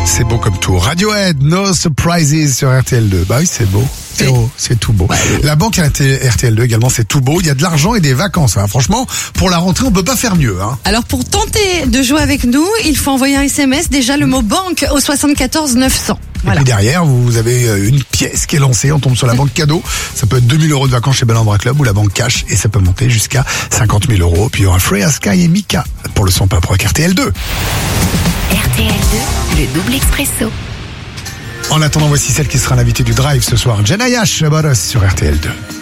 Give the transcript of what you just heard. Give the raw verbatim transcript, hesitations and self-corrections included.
C'est beau comme tout. Radiohead, No Surprises sur R T L deux. Bah oui, c'est beau. C'est, oui. c'est tout beau. Ouais, oui. La banque R T L deux également, c'est tout beau. Il y a de l'argent et des vacances. Hein. Franchement, pour la rentrée, on peut pas faire mieux. Hein. Alors, pour tenter de jouer avec nous, il faut envoyer un S M S, déjà le mot banque au soixante-quatorze neuf cents. Voilà. Et puis derrière, vous avez une pièce qui est lancée. On tombe sur la banque cadeau. Ça peut être deux mille euros de vacances chez Bellambra Club ou la banque cash. Et ça peut monter jusqu'à cinquante mille euros. Puis il y aura Freya Sky et Mika pour le son pas pro avec R T L deux. R T L deux, le double expresso. En attendant, voici celle qui sera l'invitée du Drive ce soir, Jenna Yash, About Us sur R T L deux.